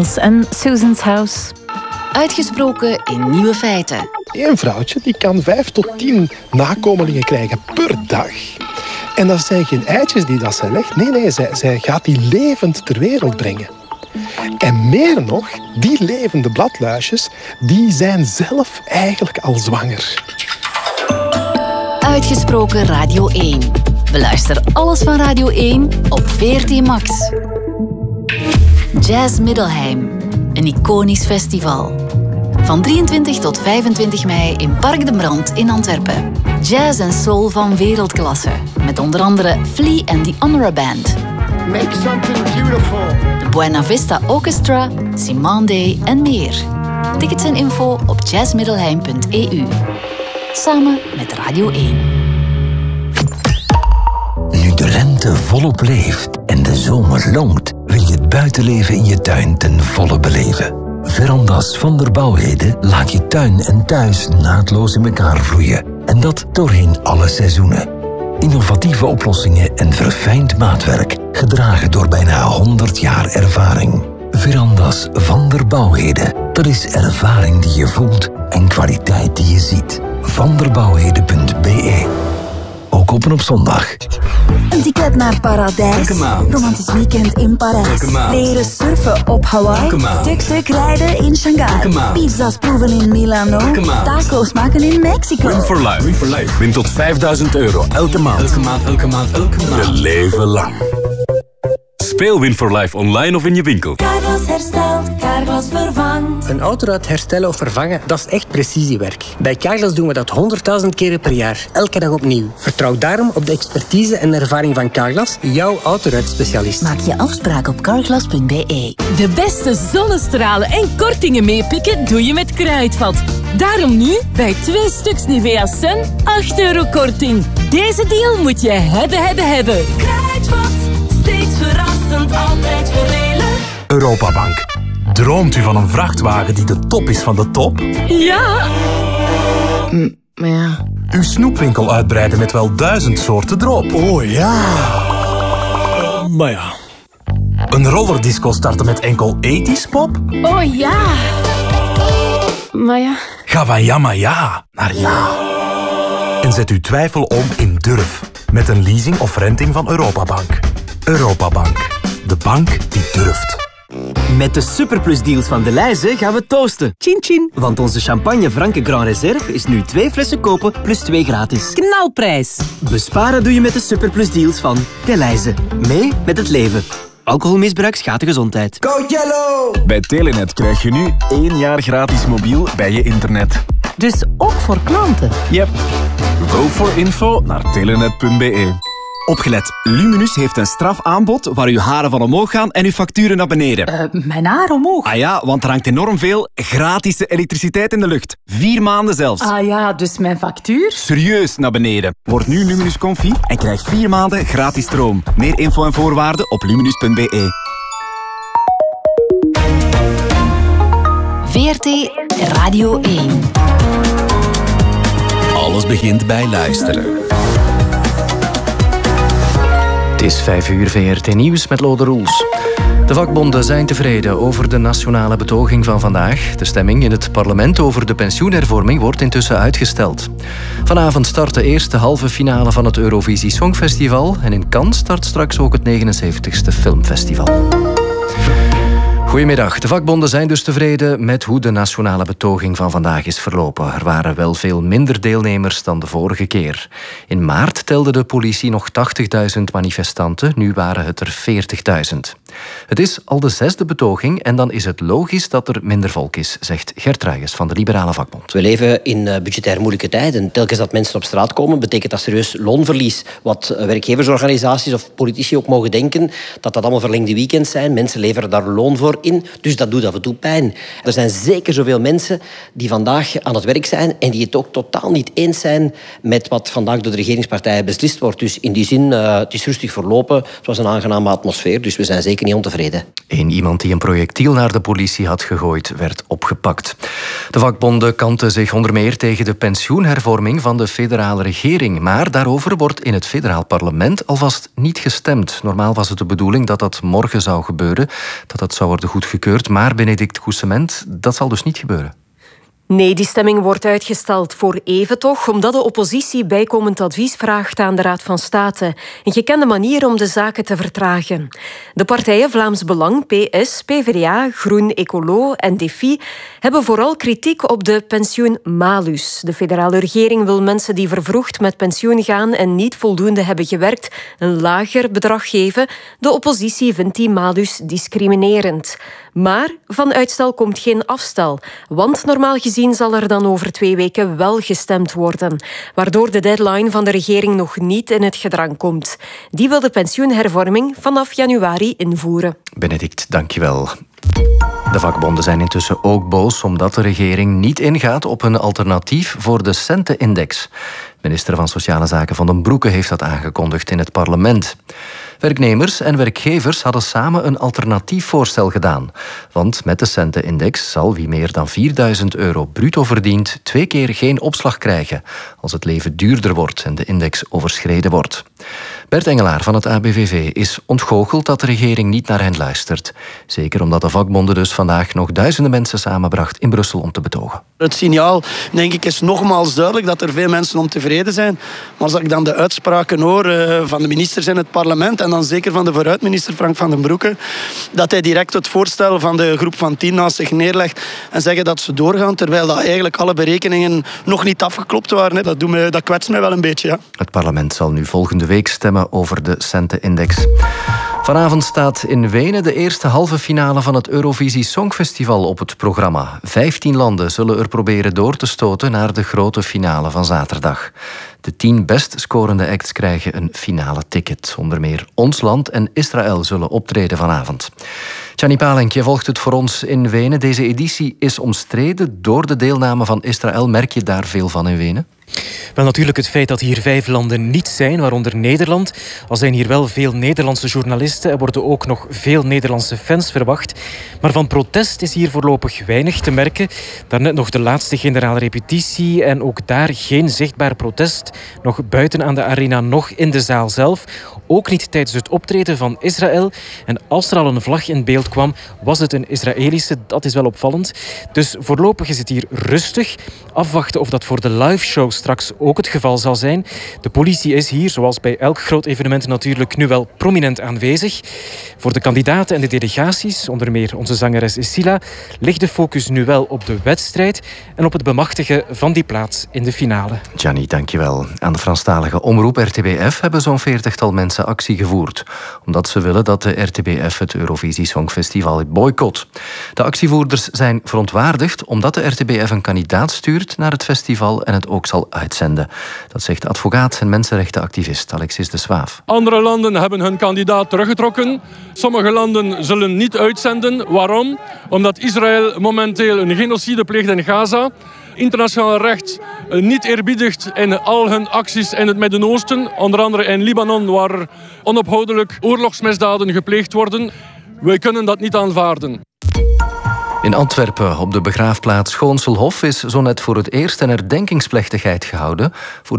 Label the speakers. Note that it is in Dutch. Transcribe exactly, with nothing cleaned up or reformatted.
Speaker 1: Niels en Susan's House.
Speaker 2: Uitgesproken in Nieuwe Feiten.
Speaker 3: Eén vrouwtje die kan vijf tot tien nakomelingen krijgen per dag. En dat zijn geen eitjes die dat zij legt. Nee, nee, zij, zij gaat die levend ter wereld brengen. En meer nog, die levende bladluisjes, die zijn zelf eigenlijk al zwanger.
Speaker 2: Uitgesproken Radio één. Beluister alles van Radio één op V R T Max. Jazz Middelheim. Een iconisch festival. Van drieëntwintig tot vijfentwintig mei in Park de Brand in Antwerpen. Jazz en soul van wereldklasse. Met onder andere Flea en The Honora Band.
Speaker 4: Make something beautiful.
Speaker 2: De Buena Vista Orchestra, Simone Day en meer. Tickets en info op jazzmiddelheim punt e u. Samen met Radio één.
Speaker 5: Nu de lente volop leeft en de zomer longt, wil je het buitenleven in je tuin ten volle beleven. Verandas van der Bouwheden laat je tuin en thuis naadloos in elkaar vloeien. En dat doorheen alle seizoenen. Innovatieve oplossingen en verfijnd maatwerk, gedragen door bijna honderd jaar ervaring. Verandas van der Bouwheden, dat is ervaring die je voelt en kwaliteit die je ziet. vanderbouwheden punt b e. Ook open op zondag.
Speaker 6: Een ticket naar Paradijs. Romantisch weekend in Parijs. Leren surfen op Hawaii. Tuk-tuk rijden in Shanghai. Pizza's proeven in Milano. Taco's maken in Mexico.
Speaker 7: Win for life. Win for life. Win tot vijfduizend euro elke maand. Elke maand, elke maand, elke maand. Je leven lang. Speel Win for Life online of in je winkel.
Speaker 8: Carglass herstelt, Carglass vervangt.
Speaker 9: Een auto herstellen of vervangen, dat is echt precisiewerk. Bij Carglass doen we dat honderdduizend keren per jaar. Elke dag opnieuw. Vertrouw daarom op de expertise en ervaring van Carglass, jouw autoruitspecialist.
Speaker 6: Maak je afspraak op carglass punt b e.
Speaker 10: De beste zonnestralen en kortingen meepikken doe je met Kruidvat. Daarom nu bij twee stuks Nivea Sun acht euro korting. Deze deal moet je hebben, hebben, hebben.
Speaker 8: Kruidvat, steeds verrassend, altijd voordelig.
Speaker 7: Europabank. Droomt u van een vrachtwagen die de top is van de top?
Speaker 10: Ja!
Speaker 1: Mm, maar ja...
Speaker 7: Uw snoepwinkel uitbreiden met wel duizend soorten drop.
Speaker 3: Oh ja!
Speaker 7: Uh, maar ja... Een rollerdisco starten met enkel ethisch pop?
Speaker 10: Oh ja! Maar ja...
Speaker 7: Ga van ja maar ja naar ja. En zet uw twijfel om in durf. Met een leasing of renting van Europabank. Europabank. De bank die durft.
Speaker 11: Met de superplusdeals van Delhaize gaan we toosten. Chin chin. Want onze champagne Franke Grand Reserve is nu twee flessen kopen plus twee gratis.
Speaker 10: Knalprijs.
Speaker 11: Besparen doe je met de superplusdeals van Delhaize. Mee met het leven. Alcoholmisbruik schaadt de gezondheid.
Speaker 4: Go Yellow!
Speaker 7: Bij Telenet krijg je nu één jaar gratis mobiel bij je internet.
Speaker 10: Dus ook voor klanten?
Speaker 7: Yep. Go for info naar telenet punt b e.
Speaker 11: Opgelet, Luminus heeft een strafaanbod waar uw haren van omhoog gaan en uw facturen naar beneden.
Speaker 10: Uh, mijn haar omhoog?
Speaker 11: Ah ja, want er hangt enorm veel gratis elektriciteit in de lucht. Vier maanden zelfs.
Speaker 10: Ah ja, dus mijn factuur?
Speaker 11: Serieus naar beneden. Word nu Luminus Confi en krijg vier maanden gratis stroom. Meer info en voorwaarden op luminus punt b e.
Speaker 2: V R T Radio één.
Speaker 5: Alles begint bij luisteren.
Speaker 12: Het is vijf uur V R T Nieuws met Lode Roels. De vakbonden zijn tevreden over de nationale betoging van vandaag. De stemming in het parlement over de pensioenhervorming wordt intussen uitgesteld. Vanavond start de eerste halve finale van het Eurovisie Songfestival. En in Cannes start straks ook het negenenzeventigste Filmfestival. Goedemiddag. De vakbonden zijn dus tevreden met hoe de nationale betoging van vandaag is verlopen. Er waren wel veel minder deelnemers dan de vorige keer. In maart telde de politie nog tachtigduizend manifestanten, nu waren het er veertigduizend. Het is al de zesde betoging en dan is het logisch dat er minder volk is, zegt Gert Ruijens van de Liberale Vakbond.
Speaker 13: We leven in budgetair moeilijke tijden. Telkens dat mensen op straat komen, betekent dat serieus loonverlies. Wat werkgeversorganisaties of politici ook mogen denken, dat dat allemaal verlengde weekends zijn. Mensen leveren daar loon voor in, dus dat doet af en toe pijn. Er zijn zeker zoveel mensen die vandaag aan het werk zijn en die het ook totaal niet eens zijn met wat vandaag door de regeringspartijen beslist wordt. Dus in die zin, uh, het is rustig verlopen. Het was een aangename atmosfeer, dus we zijn zeker niet niet ontevreden.
Speaker 12: Eén iemand die een projectiel naar de politie had gegooid, werd opgepakt. De vakbonden kanten zich onder meer tegen de pensioenhervorming van de federale regering. Maar daarover wordt in het federaal parlement alvast niet gestemd. Normaal was het de bedoeling dat dat morgen zou gebeuren, dat dat zou worden goedgekeurd. Maar Bénédicte Coussement, dat zal dus niet gebeuren.
Speaker 14: Nee, die stemming wordt uitgesteld voor even toch, omdat de oppositie bijkomend advies vraagt aan de Raad van State. Een gekende manier om de zaken te vertragen. De partijen Vlaams Belang, P S, P V D A, Groen, Ecolo en Defi hebben vooral kritiek op de pensioenmalus. De federale regering wil mensen die vervroegd met pensioen gaan en niet voldoende hebben gewerkt een lager bedrag geven. De oppositie vindt die malus discriminerend. Maar van uitstel komt geen afstel, want normaal gezien zal er dan over twee weken wel gestemd worden, waardoor de deadline van de regering nog niet in het gedrang komt. Die wil de pensioenhervorming vanaf januari invoeren.
Speaker 12: Bénédicte, dankjewel. De vakbonden zijn intussen ook boos omdat de regering niet ingaat op een alternatief voor de Centenindex. Minister van Sociale Zaken Van den Broeke heeft dat aangekondigd in het parlement. Werknemers en werkgevers hadden samen een alternatief voorstel gedaan. Want met de Centenindex zal wie meer dan vierduizend euro bruto verdient twee keer geen opslag krijgen als het leven duurder wordt en de index overschreden wordt. Bert Engelaar van het A B V V is ontgoocheld dat de regering niet naar hen luistert. Zeker omdat de vakbonden dus vandaag nog duizenden mensen samenbracht in Brussel om te betogen.
Speaker 15: Het signaal, denk ik, is nogmaals duidelijk dat er veel mensen ontevreden zijn. Maar als ik dan de uitspraken hoor uh, van de ministers in het parlement en dan zeker van de vooruitminister Frank Van den Broeke, dat hij direct het voorstel van de groep van tien naast zich neerlegt en zeggen dat ze doorgaan, terwijl dat eigenlijk alle berekeningen nog niet afgeklopt waren. Hè. Dat, doet me, dat kwetst mij wel een beetje. Ja.
Speaker 12: Het parlement zal nu volgende week stemmen over de Centenindex. Vanavond staat in Wenen de eerste halve finale van het Eurovisie Songfestival op het programma. Vijftien landen zullen er proberen door te stoten naar de grote finale van zaterdag. De tien best scorende acts krijgen een finale ticket. Onder meer ons land en Israël zullen optreden vanavond. Gianni Palenk, je volgt het voor ons in Wenen. Deze editie is omstreden door de deelname van Israël. Merk je daar veel van in Wenen?
Speaker 16: Wel, natuurlijk het feit dat hier vijf landen niet zijn, waaronder Nederland. Al zijn hier wel veel Nederlandse journalisten. Er worden ook nog veel Nederlandse fans verwacht. Maar van protest is hier voorlopig weinig te merken. Daarnet nog de laatste generale repetitie en ook daar geen zichtbaar protest. Nog buiten aan de arena, nog in de zaal zelf. Ook niet tijdens het optreden van Israël. En als er al een vlag in beeld kwam, was het een Israëlische. Dat is wel opvallend. Dus voorlopig is het hier rustig. Afwachten of dat voor de liveshow straks ook het geval zal zijn. De politie is hier, zoals bij elk groot evenement natuurlijk, nu wel prominent aanwezig. Voor de kandidaten en de delegaties, onder meer onze zangeres Sila, ligt de focus nu wel op de wedstrijd en op het bemachtigen van die plaats in de finale.
Speaker 12: Gianni, dankjewel. Aan de Franstalige omroep R T B F hebben zo'n veertigtal mensen actie gevoerd, omdat ze willen dat de R T B F het Eurovisie Songfestival boycott. De actievoerders zijn verontwaardigd omdat de R T B F een kandidaat stuurt naar het festival en het ook zal uitzenden. Dat zegt advocaat en mensenrechtenactivist Alexis de Swaaf.
Speaker 17: Andere landen hebben hun kandidaat teruggetrokken. Sommige landen zullen niet uitzenden. Waarom? Omdat Israël momenteel een genocide pleegt in Gaza. Internationaal recht niet eerbiedigt in al hun acties in het Midden-Oosten. Onder andere in Libanon, waar onophoudelijk oorlogsmisdaden gepleegd worden. Wij kunnen dat niet aanvaarden.
Speaker 12: In Antwerpen, op de begraafplaats Schoonselhof, is zo net voor het eerst een herdenkingsplechtigheid gehouden voor